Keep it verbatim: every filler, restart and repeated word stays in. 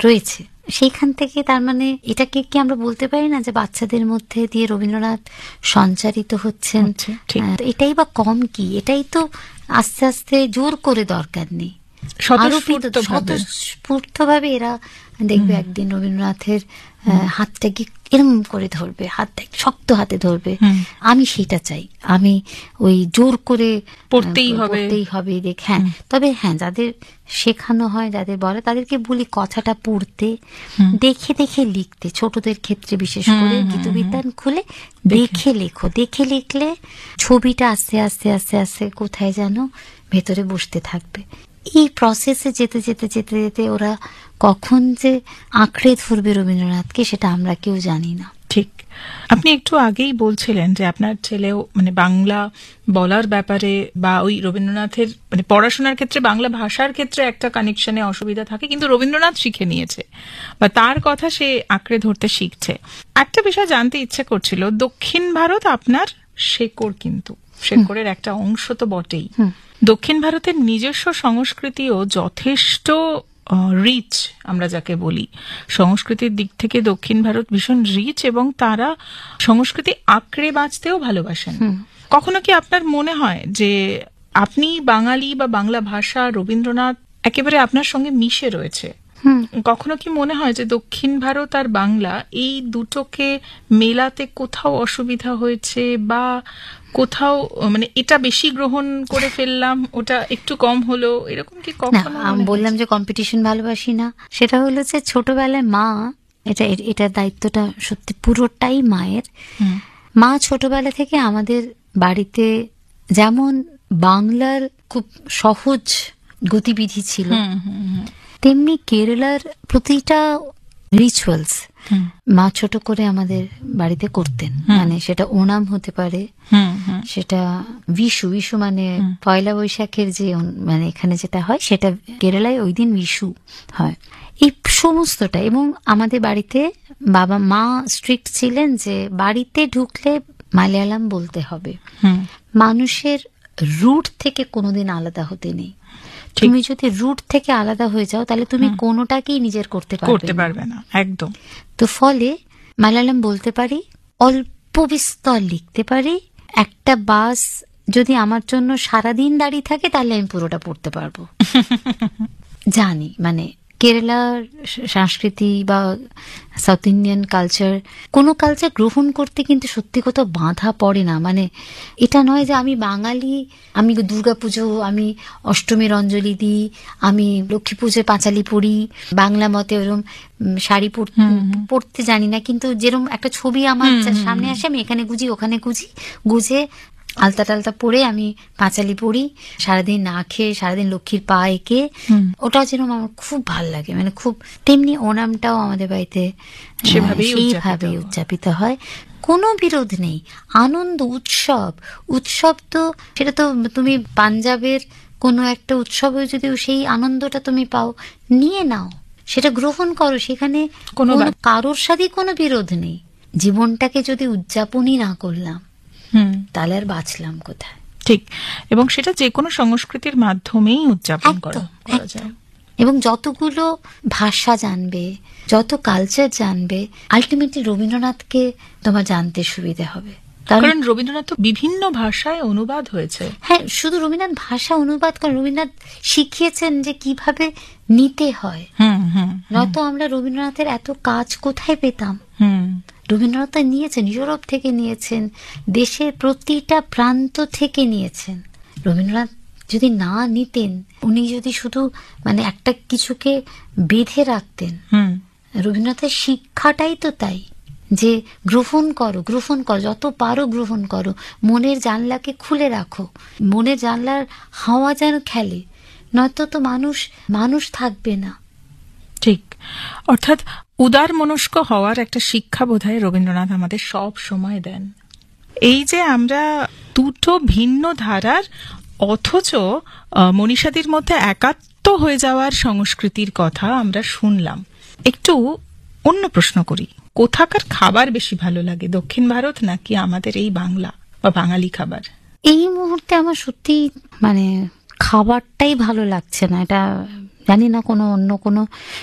রয়েছে। সেইখান থেকে তার মানে এটাকে কি আমরা বলতে পারি না যে বাচ্চাদের মধ্যে দিয়ে রবীন্দ্রনাথ সঞ্চারিত হচ্ছেন? এটাই বা কম কি? এটাই তো আস্তে আস্তে জোর করে দরকার নেই, স্বতঃস্ফূর্ত ভাবে এরা দেখবে একদিন রবীন্দ্রনাথের হাতটাকে এরম করে ধরবে, হাতটা শক্ত হাতে ধরবে। আমি সেটা চাই, আমি ওই জোর করে পড়তেই হবে পড়তেই হবে দেখ। হ্যাঁ, তবে হ্যাঁ যাদের শেখানো হয়, যাদের বলে, তাদেরকে বলি কথাটা পড়তে, দেখে দেখে লিখতে। ছোটদের ক্ষেত্রে বিশেষ করে গীতবিতান খুলে দেখে লেখো, দেখে লিখলে ছবিটা আস্তে আস্তে আস্তে আস্তে কোথায় যেন ভেতরে বসতে থাকবে। এই প্রসেসে যেতে যেতে যেতে যেতে ওরা কখন যে আঁকড়ে ধরবে রবীন্দ্রনাথকে সেটা আমরা কেউ জানি না। ঠিক, আপনি একটু আগেই বলছিলেন যে আপনার ছেলেও মানে বাংলা বলার ব্যাপারে বা ওই রবীন্দ্রনাথের মানে পড়াশোনার ক্ষেত্রে বাংলা ভাষার ক্ষেত্রে একটা কানেকশনে অসুবিধা থাকে, কিন্তু রবীন্দ্রনাথ শিখে নিয়েছে বা তার কথা সে আঁকড়ে ধরতে শিখছে। একটা বিষয় জানতে ইচ্ছে করছিল, দক্ষিণ ভারত আপনার শেকড়, কিন্তু শেকড়ের একটা অংশ তো বটেই। দক্ষিণ ভারতের নিজস্ব সংস্কৃতিও যথেষ্ট রিচ, আমরা যাকে বলি সংস্কৃতির দিক থেকে দক্ষিণ ভারত ভীষণ রিচ, এবং তারা সংস্কৃতি আঁকড়ে বাঁচতেও ভালোবাসেন। কখনো কি আপনার মনে হয় যে আপনি বাঙালি বা বাংলা ভাষা, রবীন্দ্রনাথ একেবারে আপনার সঙ্গে মিশে রয়েছে? কখনো কি মনে হয় যে দক্ষিণ ভারত আর বাংলা এই দুটোকে মেলাতে কোথাও অসুবিধা হয়েছে, বা কোথাও মানে এটা বেশি গ্রহণ করে ফেললাম, ওটা একটু কম হলো, এরকম কি কখনো? আমি বললাম যে কম্পিটিশন ভালোবাসি না, সেটা হলো যে ছোটবেলায় মা, এটা এটার দায়িত্বটা সত্যি পুরোটাই মায়ের। মা ছোটবেলা থেকে আমাদের বাড়িতে যেমন বাংলার খুব সহজ গতিবিধি ছিল, তেমনি কেরালার প্রতিটা রিচুয়ালস মা ছোট করে আমাদের বাড়িতে করতেন। মানে সেটা ওনাম হতে পারে, সেটা বিশু, বিশু মানে পয়লা বৈশাখের যে মানে এখানে যেটা হয় সেটা কেরালায় ওই দিন বিশু হয়, এই সমস্তটা। এবং আমাদের বাড়িতে বাবা মা স্ট্রিক্ট ছিলেন যে বাড়িতে ঢুকলে মালয়ালাম বলতে হবে, মানুষের রুট থেকে কোনোদিন আলাদা হতে নেই। তুমি যদি রুট থেকে আলাদা হয়ে যাও তাহলে তুমি কোনোটাকেই নিজের করতে পারবে না, একদম। তো ফলে মালায়ালাম বলতে পারি, অল্প বিস্তর লিখতে পারি। একটা বাস যদি আমার জন্য সারাদিন দাঁড়িয়ে থাকে তাহলে আমি পুরোটা পড়তে পারবো। জানি মানে কেরালার সংস্কৃতি বা সাউথ ইন্ডিয়ান কালচার, কোনো কালচার গ্রহণ করতে কিন্তু সত্যি কথা বাধা পড়ে না। মানে এটা নয় যে আমি বাঙালি, আমি দুর্গা পুজো, আমি অষ্টমীর অঞ্জলি দিই, আমি লক্ষ্মী পুজো পাঁচালি পড়ি, বাংলা মতে ওরম শাড়ি পরতে জানি না, কিন্তু যেরকম একটা ছবি আমার সামনে আসে আমি এখানে গুজি ওখানে গুজি গুজে আলতা টালতা পরে আমি পাঁচালি পড়ি, সারাদিন না খেয়ে সারাদিন লক্ষ্মীর পা এঁকে, ওটা যেরকম আমার খুব ভাল লাগে। মানে খুব তেমনি ওনামটাও আমাদের বাড়িতে সেইভাবে উদযাপিত হয়, কোনো বিরোধ নেই, আনন্দ উৎসব। উৎসব তো সেটা তো তুমি পাঞ্জাবের কোনো একটা উৎসবে যদি সেই আনন্দটা তুমি পাও, নিয়ে নাও, সেটা গ্রহণ করো, সেখানে কোনো কারোর সাথে কোনো বিরোধ নেই। জীবনটাকে যদি উদযাপনই না করলাম তাহলে আর বাঁচলাম কোথায়? ঠিক, এবং সেটা যে কোনো সংস্কৃতির মাধ্যমেই উদযাপন করা যায়। এবং যতগুলো ভাষা জানবে, যত কালচার জানবে, আলটিমেটলি রবীন্দ্রনাথকে তোমার জানতে সুবিধা হবে, কারণ রবীন্দ্রনাথ তো বিভিন্ন ভাষায় অনুবাদ হয়েছে। হ্যাঁ, শুধু রবীন্দ্রনাথ ভাষা অনুবাদ করেন, রবীন্দ্রনাথ শিখিয়েছেন যে কিভাবে নিতে হয়। নয়তো আমরা রবীন্দ্রনাথের এত কাজ কোথায় পেতাম? রবীন্দ্রনাথ নিয়েছেন, ইউরোপ থেকে নিয়েছেন, দেশের প্রতিটা প্রান্ত থেকে নিয়েছেন। রবীন্দ্রনাথ যদি না নিতেন, উনি যদি শুধু মানে একটা কিছুকে বেঁধে রাখতেন, রবীন্দ্রনাথের শিক্ষাটাই তো তাই যে গ্রহণ করো, গ্রহণ করো, যত পারো গ্রহণ করো, মনের জানলাকে খুলে রাখো, মনের জানলার হাওয়া যেন খেলে, নয়তো তো মানুষ মানুষ থাকবে না। ঠিক, অর্থাৎ উদার মনস্ক হওয়ার একটা শিক্ষা বোধহয় রবীন্দ্রনাথ আমাদের সব সময় দেন। এই যে আমরা দুটো ভিন্ন ধারার অথচ মনীষাদির মধ্যে একাত্ম হয়ে যাওয়ার সংস্কৃতির কথা আমরা শুনলাম, একটু অন্য প্রশ্ন করি, কোথাকার খাবার বেশি ভালো লাগে, দক্ষিণ ভারত নাকি আমাদের এই বাংলা বা বাঙালি খাবার? এই মুহূর্তে আমার সত্যি মানে খাবারটাই ভালো লাগছে না, এটা জানি না কোনো অন্য কোনো